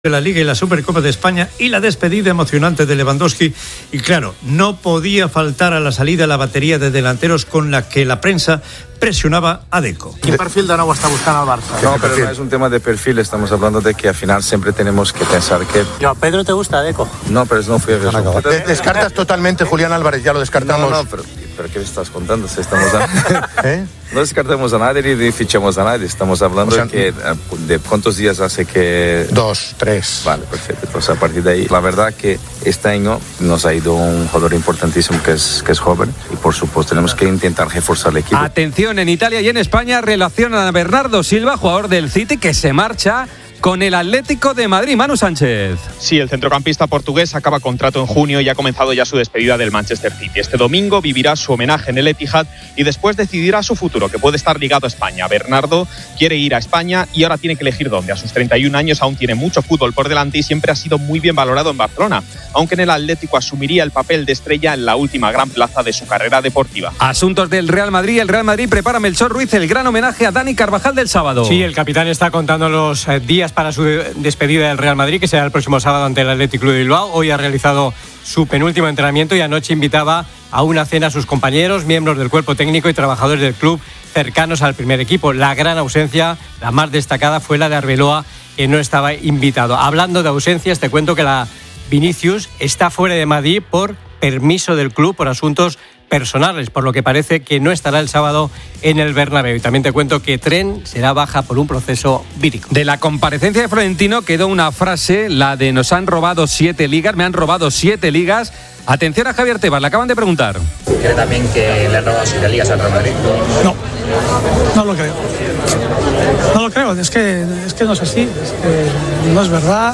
de la Liga y la Supercopa de España y la despedida emocionante de Lewandowski. Y claro, no podía faltar a la salida la batería de delanteros con la que la prensa presionaba a Deco. ¿Qué perfil de nuevo está buscando al Barça? No, pero no es un tema de perfil, estamos hablando de que al final siempre tenemos que pensar que... ¿A Pedro te gusta Deco? No, pero no fue eso. Descartas totalmente Julián Álvarez, ya lo descartamos. No, pero ¿qué me estás contando? Si estamos No descartamos a nadie ni fichamos a nadie, estamos hablando de cuántos días hace que... 2, 3. Vale, perfecto, pues a partir de ahí, la verdad que este año nos ha ido un jugador importantísimo que es joven y por supuesto tenemos que intentar reforzar el equipo. Atención, en Italia y en España relacionan a Bernardo Silva, jugador del City, que se marcha con el Atlético de Madrid. Manu Sánchez. Sí, el centrocampista portugués acaba contrato en junio y ha comenzado ya su despedida del Manchester City. Este domingo vivirá su homenaje en el Etihad y después decidirá su futuro, que puede estar ligado a España. Bernardo quiere ir a España y ahora tiene que elegir dónde. A sus 31 años aún tiene mucho fútbol por delante y siempre ha sido muy bien valorado en Barcelona, aunque en el Atlético asumiría el papel de estrella en la última gran plaza de su carrera deportiva. Asuntos del Real Madrid. El Real Madrid prepara Melchor Ruiz el gran homenaje a Dani Carvajal del sábado. Sí, el capitán está contando los días para su despedida del Real Madrid, que será el próximo sábado ante el Athletic Club de Bilbao. Hoy ha realizado su penúltimo entrenamiento y anoche invitaba a una cena a sus compañeros, miembros del cuerpo técnico y trabajadores del club cercanos al primer equipo. La gran ausencia, la más destacada, fue la de Arbeloa, que no estaba invitado. Hablando de ausencias, te cuento que la Vinicius está fuera de Madrid por permiso del club, por asuntos personales, por lo que parece que no estará el sábado en el Bernabéu. Y también te cuento que Tren será baja por un proceso vírico. De la comparecencia de Florentino quedó una frase, la de nos han robado 7 ligas, me han robado 7 ligas. Atención a Javier Tebas, le acaban de preguntar. ¿Cree también que le han robado 7 ligas al Real Madrid? No lo creo. No lo creo, es que no es así, es que no es verdad.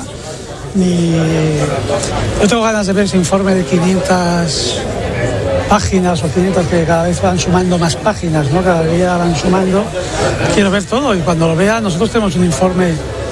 Yo tengo ganas de ver ese informe de 500 páginas o 500 que cada vez van sumando más páginas, ¿no? Cada día van sumando. Quiero ver todo y cuando lo vea, nosotros tenemos un informe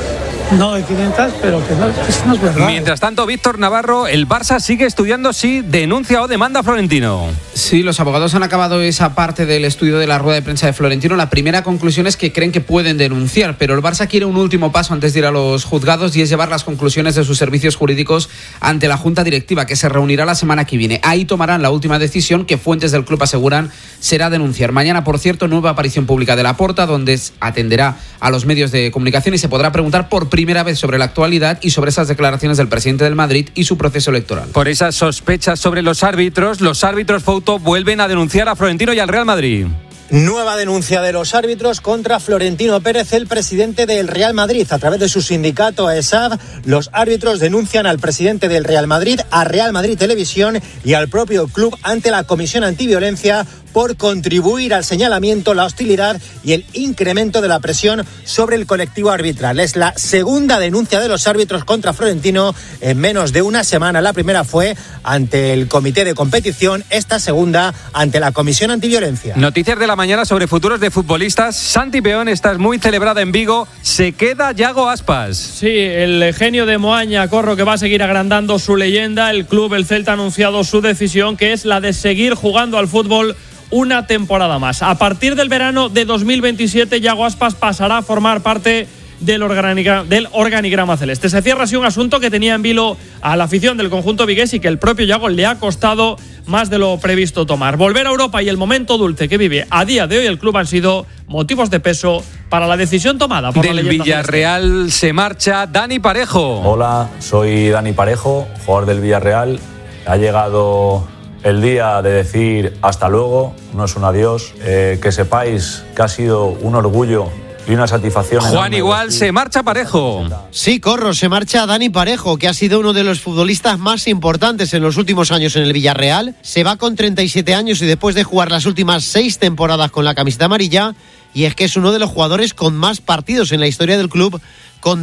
no de 500, pero que no es verdad. Mientras tanto, Víctor Navarro, el Barça sigue estudiando si denuncia o demanda a Florentino. Sí, los abogados han acabado esa parte del estudio de la rueda de prensa de Florentino. La primera conclusión es que creen que pueden denunciar, pero el Barça quiere un último paso antes de ir a los juzgados y es llevar las conclusiones de sus servicios jurídicos ante la Junta Directiva, que se reunirá la semana que viene. Ahí tomarán la última decisión, que fuentes del club aseguran será denunciar. Mañana, por cierto, nueva aparición pública de Laporta, donde atenderá a los medios de comunicación y se podrá preguntar por primera vez sobre la actualidad y sobre esas declaraciones del presidente del Madrid y su proceso electoral. Por esas sospechas sobre los árbitros Fouto vuelven a denunciar a Florentino y al Real Madrid. Nueva denuncia de los árbitros contra Florentino Pérez, el presidente del Real Madrid. A través de su sindicato ESAD, los árbitros denuncian al presidente del Real Madrid, a Real Madrid Televisión y al propio club ante la Comisión Antiviolencia por contribuir al señalamiento, la hostilidad y el incremento de la presión sobre el colectivo arbitral. Es la segunda denuncia de los árbitros contra Florentino en menos de una semana. La primera fue ante el comité de competición, esta segunda ante la Comisión Antiviolencia. Noticias de la mañana sobre futuros de futbolistas. Santi Peón, estás muy celebrada en Vigo. Se queda Yago Aspas. Sí, el genio de Moaña, Corro, que va a seguir agrandando su leyenda. El club, el Celta, ha anunciado su decisión, que es la de seguir jugando al fútbol una temporada más. A partir del verano de 2027, Yago Aspas pasará a formar parte del organigrama celeste. Se cierra así un asunto que tenía en vilo a la afición del conjunto vigués y que el propio Yago le ha costado más de lo previsto tomar. Volver a Europa y el momento dulce que vive a día de hoy el club han sido motivos de peso para la decisión tomada por del la leyenda Villarreal celeste. Se marcha Dani Parejo. Hola, soy Dani Parejo, jugador del Villarreal. Ha llegado el día de decir hasta luego, no es un adiós. Que sepáis que ha sido un orgullo y una satisfacción. Juan Igual, se marcha Parejo. Sí, Corro, se marcha Dani Parejo, que ha sido uno de los futbolistas más importantes en los últimos años en el Villarreal. Se va con 37 años y después de jugar las últimas 6 temporadas con la camiseta amarilla, y es que es uno de los jugadores con más partidos en la historia del club, con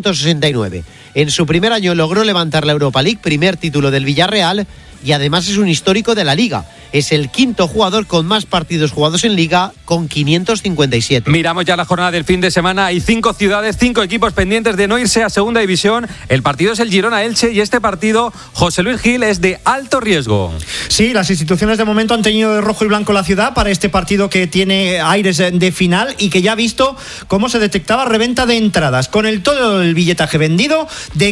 269. En su primer año logró levantar la Europa League, primer título del Villarreal, y además es un histórico de la Liga. es el quinto jugador con más partidos jugados en Liga, con 557. Miramos ya la jornada del fin de semana. Hay 5 ciudades, 5 equipos pendientes de no irse a segunda división. El partido es el Girona-Elche y este partido, José Luis Gil, es de alto riesgo. Sí, las instituciones de momento han teñido de rojo y blanco la ciudad para este partido que tiene aires de final y que ya ha visto cómo se detectaba reventa de entradas. Con todo el billetaje vendido, de